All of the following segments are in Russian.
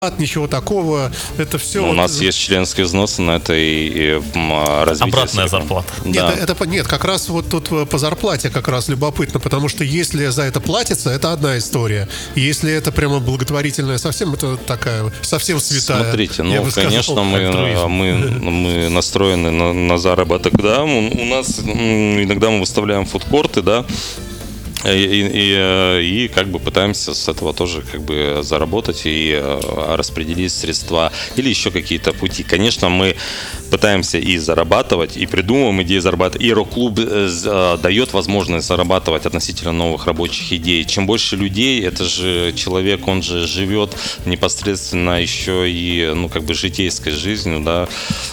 ничего такого. Это все. У нас есть членские взносы на это и развитие. Обратная зарплата. Нет, да. Нет, как раз вот тут по зарплате как раз любопытно, потому что если за это платится, это одна история. Если это прямо благотворительная совсем, это такая совсем святая. Смотрите, конечно, мы настроены на заработок, да. У нас иногда мы выставляем фудкорты, да. И как бы пытаемся с этого тоже как бы заработать и распределить средства или еще какие-то пути. Конечно, мы пытаемся и зарабатывать, и придумываем идеи зарабатывать. И рок-клуб дает возможность зарабатывать относительно новых рабочих идей. Чем больше людей, это же человек, он же живет непосредственно еще и, ну, как бы житейской жизнью, да,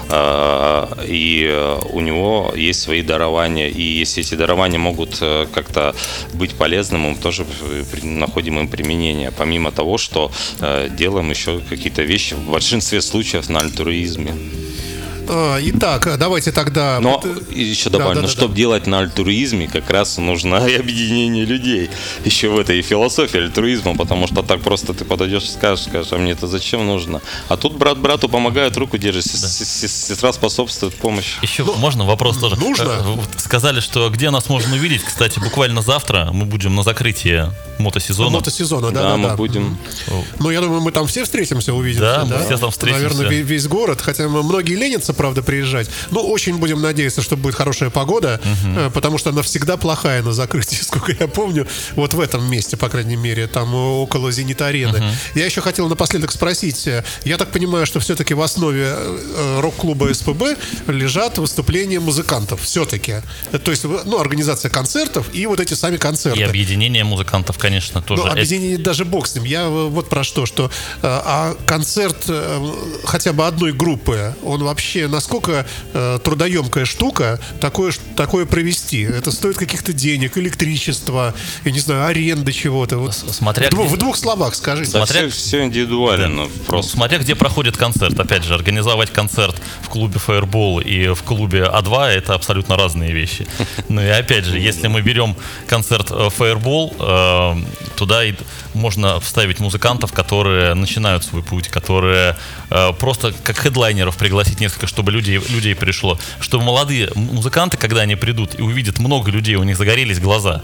и у него есть свои дарования. И если эти дарования могут как-то быть полезным, мы тоже находим им применение. Помимо того, что делаем еще какие-то вещи в большинстве случаев на альтруизме. Итак, давайте тогда... Но еще добавлю, чтобы делать на альтруизме, как раз нужно и объединение людей. Еще в этой философии альтруизма, потому что так просто ты подойдешь и скажешь, а мне это зачем нужно? А тут брат брату помогает, руку держит, сестра способствует помощи. Еще можно вопрос тоже? Нужно. Сказали, что где нас можно увидеть. Кстати, буквально завтра мы будем на закрытии мотосезона. Мотосезона, да. Мы будем. Ну, я думаю, мы там все встретимся, увидимся. Да, мы все там встретимся. Наверное, весь город, хотя многие ленятся, правда, приезжать. Но очень будем надеяться, что будет хорошая погода, потому что она всегда плохая на закрытии, сколько я помню, вот в этом месте, по крайней мере, там около «Зенит-арены». Я еще хотел напоследок спросить, я так понимаю, что все-таки в основе рок-клуба СПБ лежат выступления музыкантов, все-таки. То есть, ну, организация концертов и вот эти сами концерты. И объединение музыкантов, конечно, тоже. Ну, объединение даже бог с ним. Я вот про что, концерт хотя бы одной группы, он вообще насколько трудоемкая штука такое провести? Это стоит каких-то денег, электричества, я не знаю, аренды чего-то. Вот в двух словах скажите. Да, все индивидуально. Да. Просто. Смотря где проходит концерт. Опять же, организовать концерт в клубе Fireball и в клубе А2 — это абсолютно разные вещи. Ну и опять же, если мы берем концерт Fireball, туда можно вставить музыкантов, которые начинают свой путь, которые просто как хедлайнеров пригласить несколько, чтобы людей пришло. Чтобы молодые музыканты, когда они придут и увидят много людей, у них загорелись глаза.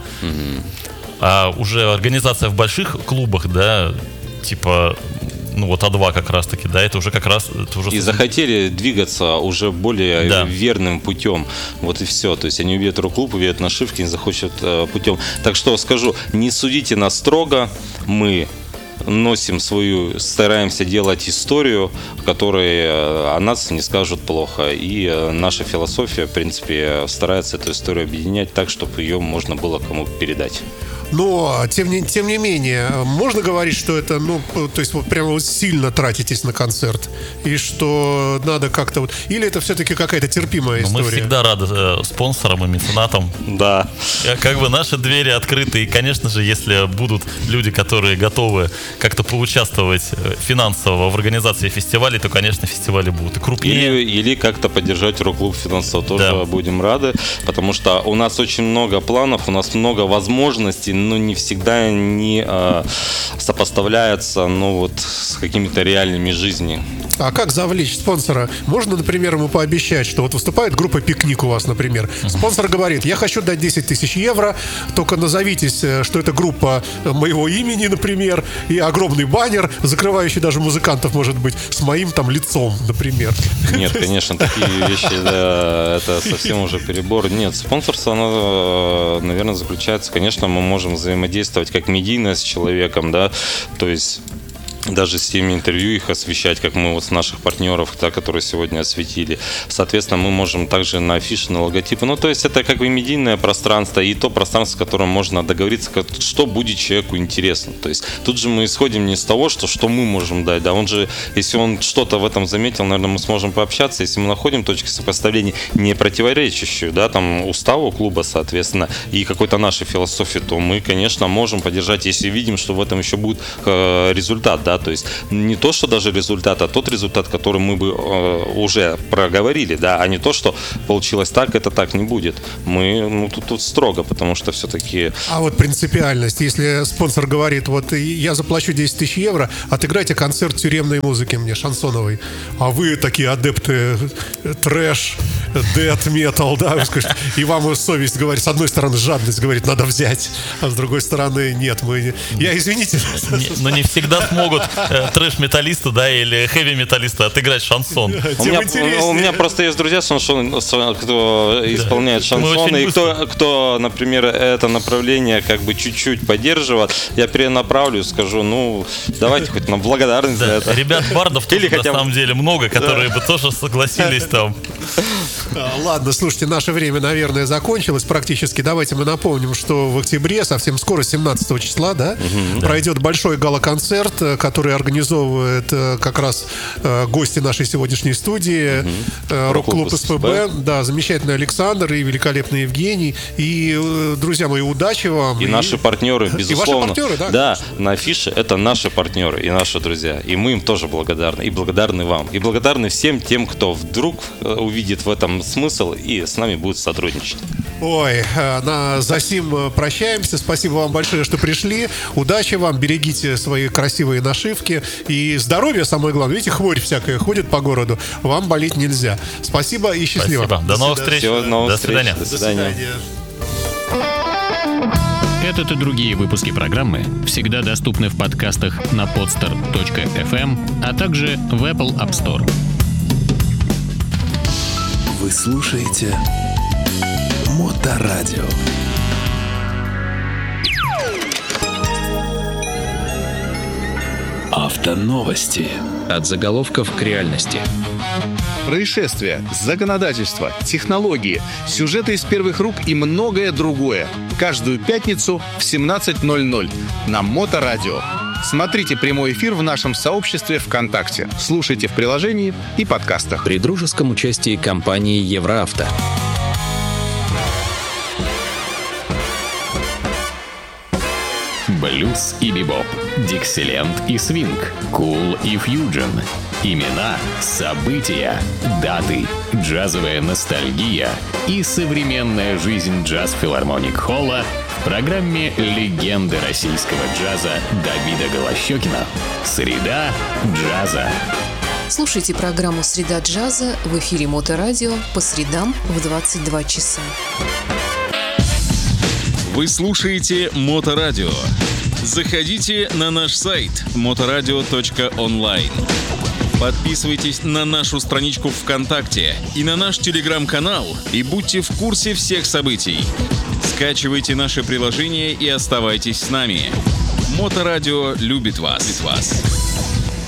А уже организация в больших клубах, да, типа... Ну вот А2 как раз таки, да, это уже как раз... Это уже... И захотели двигаться уже более верным путем. Вот и все. То есть они увидят рок-клуб, увидят нашивки, не захочут путем. Так что скажу, не судите нас строго. Мы носим стараемся делать историю, в которой о нас не скажут плохо. И наша философия, в принципе, старается эту историю объединять так, чтобы ее можно было кому передать. Но, тем не менее, можно говорить, что это, ну, то есть вот прямо вот сильно тратитесь на концерт, и что надо как-то вот... Или это все-таки какая-то терпимая история? Мы всегда рады спонсорам и меценатам. Да. Как бы наши двери открыты, и, конечно же, если будут люди, которые готовы как-то поучаствовать финансово в организации фестивалей, то, конечно, фестивали будут и крупнее. Или как-то поддержать рок-клуб финансово тоже будем рады, потому что у нас очень много планов, у нас много возможностей, но не всегда не сопоставляется, ну, вот, с какими-то реальными жизнями. А как завлечь спонсора? Можно, например, ему пообещать, что вот выступает группа «Пикник» у вас, например. Спонсор говорит: я хочу дать 10 тысяч евро, только назовитесь, что это группа моего имени, например, и огромный баннер, закрывающий даже музыкантов, может быть, с моим там лицом, например. Нет, конечно, такие вещи, да, это совсем уже перебор. Нет, спонсорство, оно, наверное, заключается, конечно, мы можем взаимодействовать как медийно с человеком, да, то есть даже с теми интервью их освещать, как мы вот с наших партнеров, да, которые сегодня осветили. Соответственно, мы можем также на афиши, на логотипы. Ну, то есть это как бы медийное пространство и то пространство, с которым можно договориться, что будет человеку интересно. То есть тут же мы исходим не из того, что мы можем дать, да, он же, если он что-то в этом заметил, наверное, мы сможем пообщаться, если мы находим точки сопоставления, не противоречащую, да, там, уставу клуба, соответственно, и какой-то нашей философии, то мы, конечно, можем поддержать, если видим, что в этом еще будет результат, да, да, то есть не то, что даже результат, а тот результат, который мы бы уже проговорили, да, а не то, что получилось так, это так не будет. Мы, тут строго, потому что все-таки... А вот принципиальность, если спонсор говорит, вот я заплачу 10 тысяч евро, отыграйте концерт тюремной музыки мне, шансоновой, а вы такие адепты трэш, дэт, метал, да, вы скажете, и вам совесть говорит, с одной стороны жадность говорит, надо взять, а с другой стороны нет, я, извините. Но не всегда смогут трэш-металлисты, да, или хэви-металлисты отыграть шансон. У меня просто есть друзья, кто исполняет шансоны, и кто, например, это направление как бы чуть-чуть поддерживает, я перенаправлю, скажу, давайте хоть на благодарность за это. Ребят, бардов тоже на самом деле много, которые бы тоже согласились там. Ладно, слушайте, наше время, наверное, закончилось практически. Давайте мы напомним, что в октябре, совсем скоро, 17 числа, да, пройдет большой гала-концерт, который организовывает как раз гости нашей сегодняшней студии, рок-клуб СПБ, да, замечательный Александр и великолепный Евгений. И, друзья мои, удачи вам. И наши партнеры, безусловно. И ваши партнеры, да? Да, на афише это наши партнеры и наши друзья. И мы им тоже благодарны. И благодарны вам. И благодарны всем тем, кто вдруг увидит в этом смысл и с нами будет сотрудничать. Ой, за сим прощаемся. Спасибо вам большое, что пришли. Удачи вам, берегите свои красивые нашивки. И здоровья, самое главное. Видите, хворь всякая ходит по городу. Вам болеть нельзя. Спасибо и счастливо. Спасибо. До новых встреч. До свидания. До свидания. Этот и другие выпуски программы всегда доступны в подкастах на podster.fm, а также в Apple App Store. Вы слушаете Моторадио. Автоновости. От заголовков к реальности. Происшествия, законодательство, технологии, сюжеты из первых рук и многое другое. Каждую пятницу в 17:00 на Моторадио. Смотрите прямой эфир в нашем сообществе ВКонтакте. Слушайте в приложении и подкастах. При дружеском участии компании Евроавто. Блюз и бибоп, диксиленд и свинг, кул и фьюджен. Имена, события, даты, джазовая ностальгия и современная жизнь джаз-филармоник-холла в программе «Легенды российского джаза» Давида Голощёкина. Среда джаза. Слушайте программу «Среда джаза» в эфире Моторадио по средам в 22 часа. Вы слушаете Моторадио. Заходите на наш сайт motoradio.online. Подписывайтесь на нашу страничку ВКонтакте и на наш телеграм-канал и будьте в курсе всех событий. Скачивайте наше приложение и оставайтесь с нами. Моторадио любит вас.